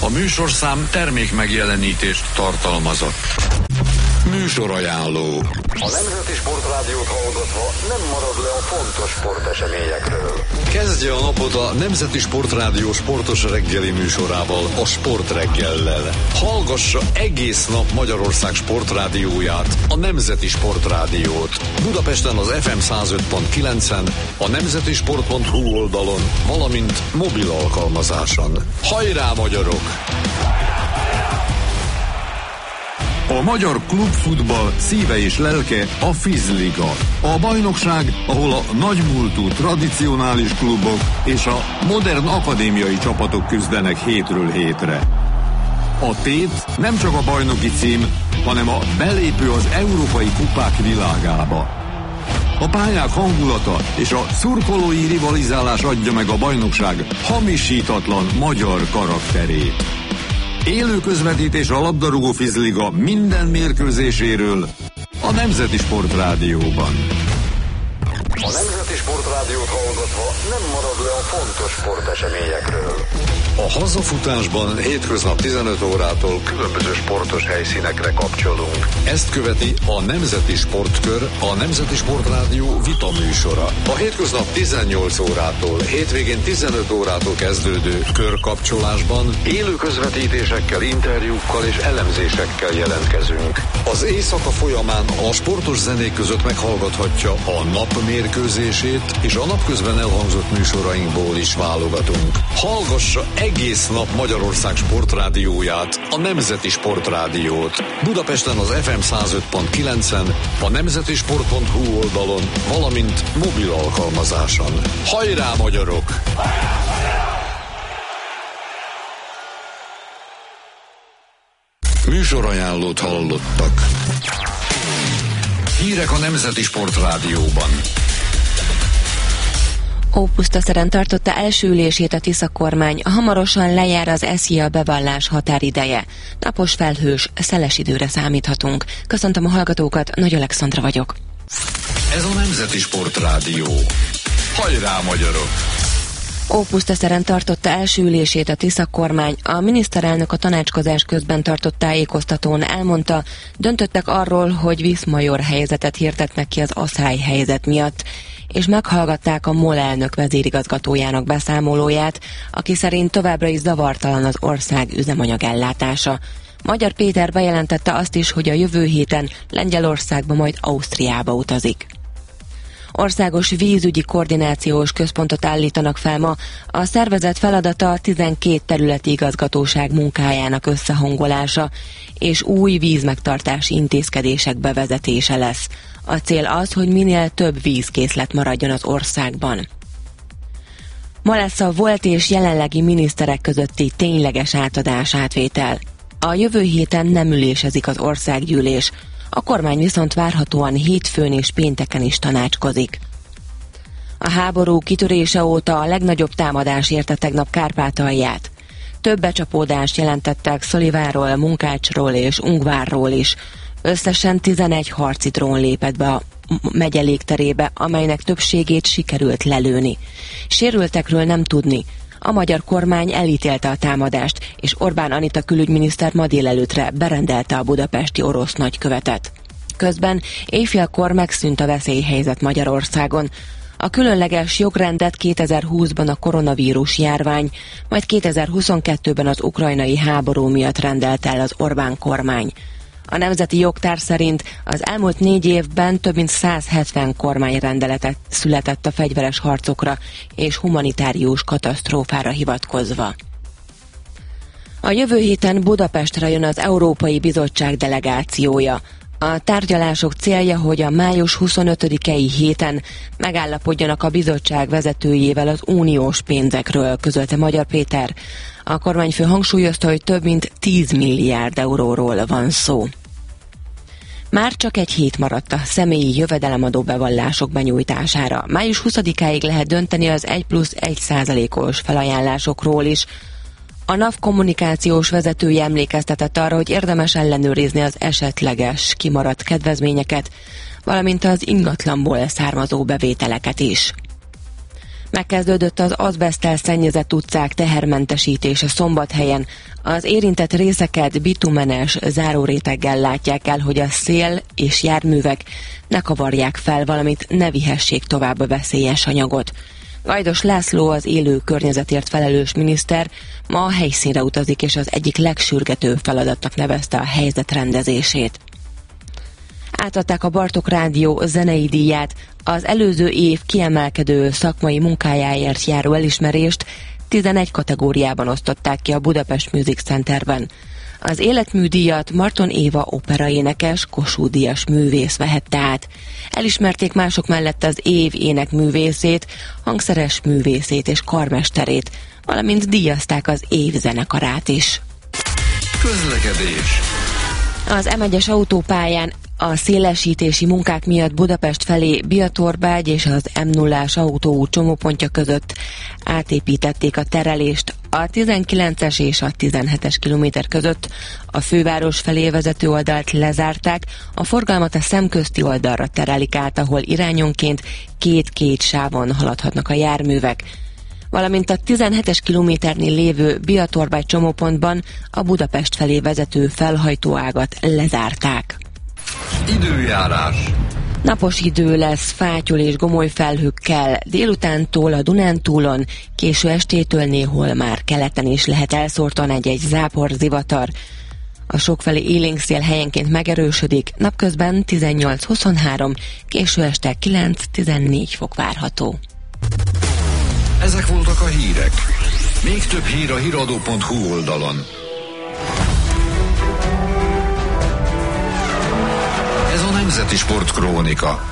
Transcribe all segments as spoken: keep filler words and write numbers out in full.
A műsorszám termék megjelenítést tartalmazott. Műsorajánló. A Nemzeti Sportrádiót hallgatva nem marad le a fontos sporteseményekről. Kezdje a napot a Nemzeti Sportrádió sportos reggeli műsorával, a Sportreggellel. Hallgassa egész nap Magyarország sportrádióját, a Nemzeti Sportrádiót. Budapesten az ef em száz öt pont kilencen, a nemzetisport pont hu oldalon, valamint mobil alkalmazáson. Hajrá, magyarok! A magyar klubfutball szíve és lelke a Fizliga. A bajnokság, ahol a nagymúltú tradicionális klubok és a modern akadémiai csapatok küzdenek hétről hétre. A tét nem csak a bajnoki cím, hanem a belépő az európai kupák világába. A pályák hangulata és a szurkolói rivalizálás adja meg a bajnokság hamisítatlan magyar karakterét. Élő közvetítés a labdarúgó Fizliga minden mérkőzéséről a Nemzeti Sportrádióban. A Nemzeti Sportrádiót hallgatva nem marad le a fontos sporteseményekről. A hazafutásban hétköznap tizenöt órától különböző sportos helyszínekre kapcsolunk. Ezt követi a Nemzeti Sportkör, a Nemzeti Sportrádió vita műsora. A hétköznap tizennyolc órától, hétvégén tizenöt órától kezdődő körkapcsolásban élő közvetítésekkel, interjúkkal és elemzésekkel jelentkezünk. Az éjszaka folyamán a sportos zenék között meghallgathatja a nap mérkőzését, és a napközben elhangzott műsorainkból is válogatunk. Hallgassa egész nap Magyarország sportrádióját, a Nemzeti Sportrádiót. Budapesten az ef em száz öt pont kilencen, a nemzetisport pont hu oldalon, valamint mobil alkalmazáson. Hajrá, magyarok! Műsorajánlót hallottak. Hírek a Nemzeti Sportrádióban. Ópusztaszeren tartotta első ülését a Tisza kormány, hamarosan lejár az eszia bevallás határideje. Napos, felhős, szeles időre számíthatunk. Köszöntöm a hallgatókat, Nagy Alexandra vagyok. Ez a Nemzeti Sportrádió. Hajrá, magyarok! Ópusztaszeren tartotta első ülését a Tisza kormány. A miniszterelnök a tanácskozás közben tartott tájékoztatón elmondta, döntöttek arról, hogy Viszmajor helyzetet hirdetnek ki az Asszály helyzet miatt, és meghallgatták a MOL elnök vezérigazgatójának beszámolóját, aki szerint továbbra is zavartalan az ország üzemanyagellátása. Magyar Péter bejelentette azt is, hogy a jövő héten Lengyelországba, majd Ausztriába utazik. Országos vízügyi koordinációs központot állítanak fel ma. A szervezet feladata a tizenkét területi igazgatóság munkájának összehangolása és új vízmegtartási intézkedések bevezetése lesz. A cél az, hogy minél több vízkészlet maradjon az országban. Ma lesz a volt és jelenlegi miniszterek közötti tényleges átadás-átvétel. A jövő héten nem ülésezik az országgyűlés, a kormány viszont várhatóan hétfőn és pénteken is tanácskozik. A háború kitörése óta a legnagyobb támadás érte tegnap Kárpátalját. Több becsapódást jelentettek Szoliváról, Munkácsról és Ungvárról is. Összesen tizenegy harci drón lépett be a megye légterébe, amelynek többségét sikerült lelőni. Sérültekről nem tudni. A magyar kormány elítélte a támadást, és Orbán Anita külügyminiszter ma délelőttre berendelte a budapesti orosz nagykövetet. Közben éjfélkor megszűnt a veszélyhelyzet Magyarországon. A különleges jogrendet kétezer-húszban a koronavírus járvány, majd kétezer-huszonkettőben az ukrajnai háború miatt rendelt el az Orbán kormány. A Nemzeti Jogtár szerint az elmúlt négy évben több mint száz hetven kormányrendeletet született a fegyveres harcokra és humanitárius katasztrófára hivatkozva. A jövő héten Budapestre jön az Európai Bizottság delegációja. A tárgyalások célja, hogy a május huszonötödikei héten megállapodjanak a bizottság vezetőjével az uniós pénzekről, közölte Magyar Péter. A kormányfő hangsúlyozta, hogy több mint tíz milliárd euróról van szó. Már csak egy hét maradt a személyi jövedelemadó bevallások benyújtására. május huszadikáig lehet dönteni az egy plusz egy százalékos felajánlásokról is. A NAV kommunikációs vezetője emlékeztetett arra, hogy érdemes ellenőrizni az esetleges kimaradt kedvezményeket, valamint az ingatlanból származó bevételeket is. Megkezdődött az azbeszttel szennyezett utcák tehermentesítése Szombathelyen. Az érintett részeket bitumenes záróréteggel látják el, hogy a szél és járművek ne kavarják fel, valamint ne vihessék tovább a veszélyes anyagot. Gajdos László, az élő környezetért felelős miniszter ma a helyszínre utazik, és az egyik legsürgetőbb feladatnak nevezte a helyzet rendezését. Átadták a Bartók Rádió zenei díját, az előző év kiemelkedő szakmai munkájáért járó elismerést tizenegy kategóriában osztották ki a Budapest Music Centerben. Az életműdíjat Marton Éva operaénekes, Kossuth Díjas művész vehette át. Elismerték mások mellett az év énekművészét, hangszeres művészét és karmesterét, valamint díjazták az év zenekarát is. Közlekedés. Az em egyes autópályán a szélesítési munkák miatt Budapest felé Biatorbágy és az em nullás autóút csomópontja között átépítették a terelést. A tizenkilences és a tizenhetes kilométer között a főváros felé vezető oldalt lezárták, a forgalmat a szemközti oldalra terelik át, ahol irányonként két-két sávon haladhatnak a járművek. Valamint a tizenhetes kilométernél lévő Biatorbágy csomópontban a Budapest felé vezető felhajtóágat lezárták. Időjárás. Napos idő lesz, fátyol és gomoly felhőkkel, délutántól a Dunántúlon, késő estétől néhol már keleten is lehet elszórtan egy-egy zápor, zivatar. A sokfelé élénk szél helyenként megerősödik, napközben tizennyolc-huszonhárom, késő este kilenc-tizennégy fok várható. Ezek voltak a hírek. Még több hír a híradó pont hu oldalon. Ez a Nemzeti Sportkrónika.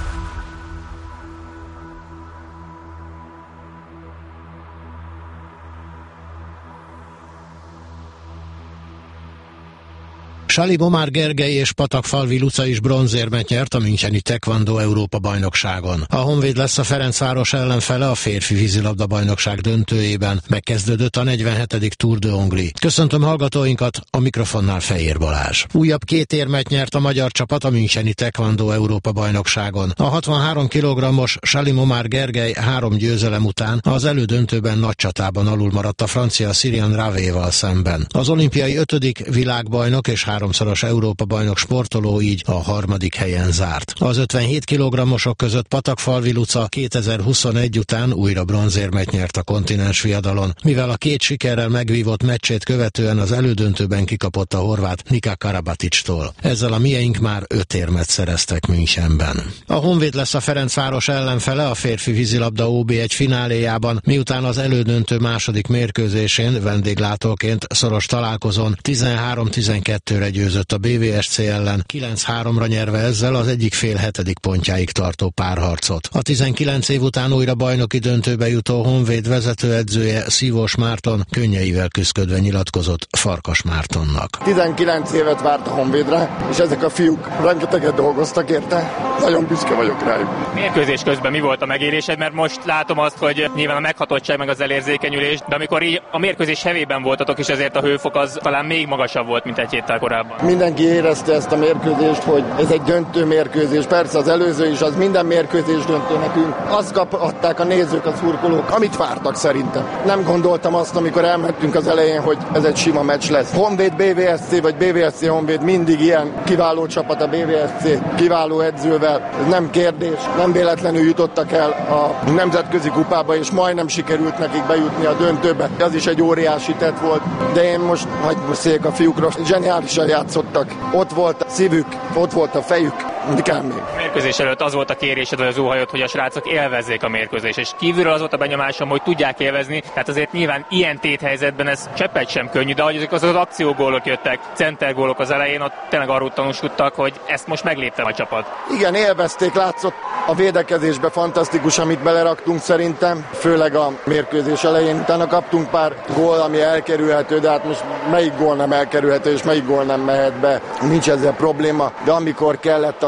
Sali Bomár Gergely és Patakfalvi Luca is bronzérmet nyert a müncheni Taekwondo Európa bajnokságon. A Honvéd lesz a Ferencváros ellenfele a férfi vízilabda bajnokság döntőjében. Megkezdődött a negyvenhetedik Tour de Hongrie. Köszöntöm hallgatóinkat, a mikrofonnál Fejér Balázs. Újabb két érmet nyert a magyar csapat a müncheni Taekwondo Európa bajnokságon. A hatvanhárom kilogrammos Sali Bomár Gergely három győzelem után az elődöntőben nagy csatában alul maradt a francia Cyrian Ravéval szemben. Az olimpiai ötödik világbajnok és háromszoros Európa-bajnok sportoló így a harmadik helyen zárt. Az ötvenhét kilogrammosok között Patakfalvi Luca kétezer-huszonegy után újra bronzérmet nyert a kontinens viadalon, mivel a két sikerrel megvívott meccsét követően az elődöntőben kikapott a horvát Nika Karabaticstól. Ezzel a mieink már öt érmet szereztek Münchenben. A Honvéd lesz a Ferencváros ellenfele a férfi vízilabda ó bé egy fináléjában, miután az elődöntő második mérkőzésén vendéglátóként szoros találkozón tizenhárom tizenkettőre győzött a bé vé es cé ellen, kilenc háromra nyerve ezzel az egyik fél hetedik pontjáig tartó párharcot. A tizenkilenc év után újra bajnoki döntőbe jutó Honvéd vezetőedzője Szívós Márton könnyeivel küszködve nyilatkozott Farkas Mártonnak. tizenkilenc évet várt a Honvédre, és ezek a fiúk rengeteget dolgoztak érte. Nagyon büszke vagyok rájuk. Mérkőzés közben mi volt a megélésed? Mert most látom azt, hogy nyilván a meghatottság meg az elérzékenyülés, de amikor így a mérkőzés hevében voltatok, és ezért a hőfok az talán még magasabb volt, mint egy héttel korábban. Mindenki érezte ezt a mérkőzést, hogy ez egy döntő mérkőzés. Persze az előző is, az minden mérkőzés döntő nekünk. Azt kaphatták a nézők, a szurkolók, amit vártak szerintem. Nem gondoltam azt, amikor elmentünk az elején, hogy ez egy sima meccs lesz. Honvéd bé vé es cé vagy bé vé es cé Honvéd mindig ilyen kiváló csapat a bé vé es cé, kiváló edzővel. Ez nem kérdés. Nem véletlenül jutottak el a nemzetközi kupába, és majdnem sikerült nekik bejutni a döntőbe. Az is egy óriási tett volt, de én most hagyj beszéljek a fiúkról. Zseniálisan játszottak. Ott volt a szívük, ott volt a fejük, mi kell még. A mérkőzés előtt az volt a kérésed, vagy az óhajod, hogy a srácok élvezzék a mérkőzést, és kívülről az volt a benyomásom, hogy tudják élvezni, tehát azért nyilván ilyen téthelyzetben ez cseppet sem könnyű, de ahogy azok az akciógólok jöttek, centergólok az elején, ott tényleg arról tanúskodtak, hogy ezt most meglépte a csapat. Igen, élvezték, látszott a védekezésbe fantasztikus, amit beleraktunk szerintem, főleg a mérkőzés elején. Utána kaptunk pár gól, ami elkerülhető, de hát most melyik gól nem elkerülhető, és melyik gól nem mehet be. Nincs ezzel probléma, de amikor kellett,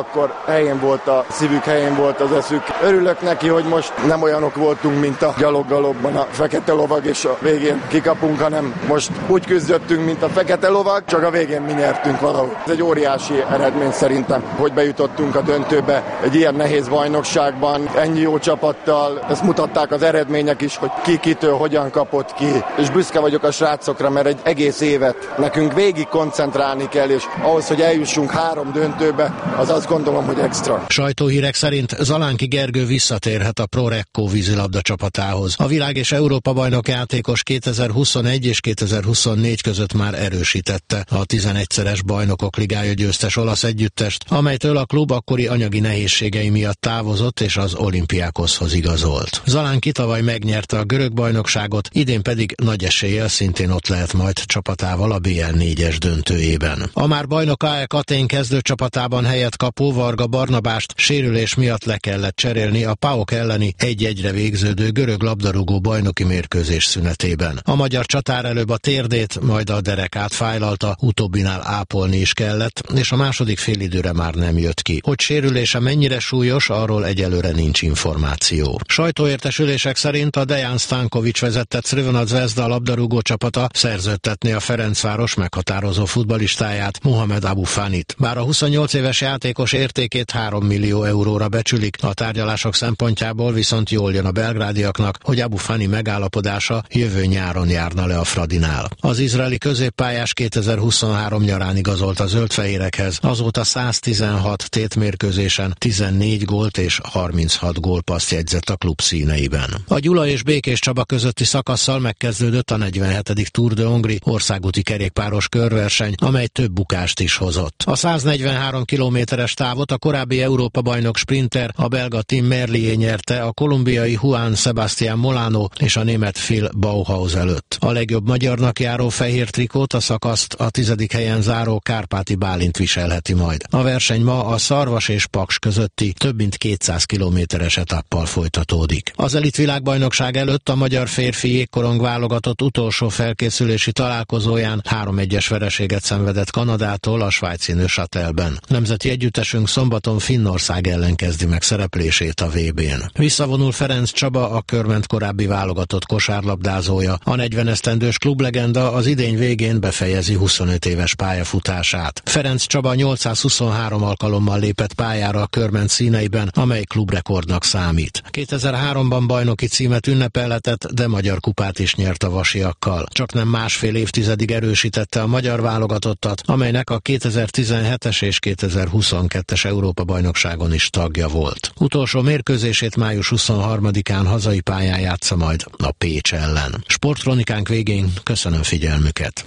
akkor helyén volt a szívük, helyén volt az eszük. Örülök neki, hogy most nem olyanok voltunk, mint a gyaloggalobban a fekete lovag, és a végén kikapunk, hanem most úgy küzdöttünk, mint a fekete lovag, csak a végén mi nyertünk valahogy. Ez egy óriási eredmény szerintem, hogy bejutottunk a döntőbe egy ilyen nehéz bajnokságban, ennyi jó csapattal. Ezt mutatták az eredmények is, hogy ki kitől hogyan kapott ki. És büszke vagyok a srácokra, mert egy egész évet nekünk végig koncentrálni kell, és ahhoz, hogy eljussunk három döntőbe, az azt gondolom, hogy extra. Sajtóhírek szerint Zalánki Gergő visszatérhet a ProRecco vízilabda csapatához. A világ és Európa bajnok játékos kétezer-huszonegy és kétezer-huszonnégy között már erősítette a tizenegyszeres bajnokok ligája győztes olasz együttest, amelytől a klub akkori anyagi nehézségei miatt távozott és az Olympiakoshoz igazolt. Zalánki tavaly megnyerte a görög bajnokságot, idén pedig nagy eséllyel szintén ott lehet majd csapatával a bé el négyes döntőjében. A már bajnok á e Atén kezdő csapatában helyet kapó Varga Barnabást sérülés miatt le kellett cserélni a PAOK elleni egy-egyre végződő görög labdarúgó bajnoki mérkőzés szünetében. A magyar csatár előbb a térdét, majd a derekát fájlalta, utóbbinál ápolni is kellett, és a második félidőre már nem jött ki. Hogy sérülése mennyire súlyos, arról egyelőre nincs információ. Sajtóértesülések szerint a Dejan Stanković vezette Crvena Zvezda labdarúgó csapata szerződtetné a Ferencváros meghatározó futballistáját, Mohamed Abu Fanit. Bár a huszonnyolc éves játékos értékét három millió euróra becsülik, a tárgyalások szempontjából viszont jól jön a belgrádiaknak, hogy Abu Fani megállapodása jövő nyáron járna le a Fradinál. Az izraeli középpályás kétezer-huszonhárom nyarán igazolt a zöldfehérekhez, azóta száztizenhat tétmérkőzésen tizennégy gólt és harminchat gólpasszt jegyzett a klub színeiben. A Gyula és Békés Csaba közötti szakasszal megkezdődött a negyvenhetedik Tour de Hongrie országúti kerékpáros körverseny, amely több bukást is hozott. A száznegyvenhárom kilométeres távot a korábbi Európa-bajnok sprinter, a belga Tim Merlier nyerte a kolumbiai Juan Sebastián Molano és a német Phil Bauhaus előtt. A legjobb magyarnak járó fehér trikót, a szakaszt a tizedik helyen záró Kárpáti Bálint viselheti majd. A verseny ma a Szarvas és Paks közötti több mint kétszáz kilométeres etappal folytatódik. Az elit világbajnokság előtt a magyar férfi jégkorong válogatott utolsó felkészülési találkozóján három egyes vereséget szenvedett Kanadától a svájci Neuchâtelben. Nemzeti együttesünk szombaton Finnország ellen kezdi meg szereplését a vé bén. Visszavonul Ferenc Csaba, a Körment korábbi válogatott kosárlabdázója. A negyven esztendős klublegenda az idény végén befejezi huszonöt éves pályafutását. Ferenc Csaba nyolcszázhuszonhárom alkalommal lépett pályára a Körment színeiben, amely klubrekordnak számít. kétezer-háromban bajnoki címet ünnepelhetett, de magyar kupát is nyert a vasiakkal. Csaknem másfél évtizedig erősítette a magyar válogatottat, amelynek a kétezer-tizenhetes és kétezer-huszonkettes Európa-bajnokságon is tagja volt. Utolsó mérkőzését május huszonharmadikán hazai pályán játsza majd a Pécs ellen. Sportkronikánk végén köszönöm figyelmüket.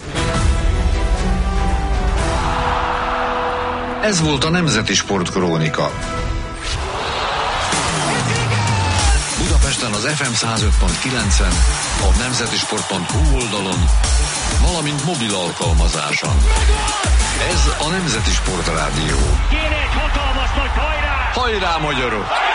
Ez volt a Nemzeti Sportkrónika. Budapesten az ef em száz öt pont kilencen, a nemzetisport pont hu oldalon, valamint mobil alkalmazáson. Ez a Nemzeti Sport Rádió. Kéne egy hatalmas nagy hajrá! Hajrá, magyarok!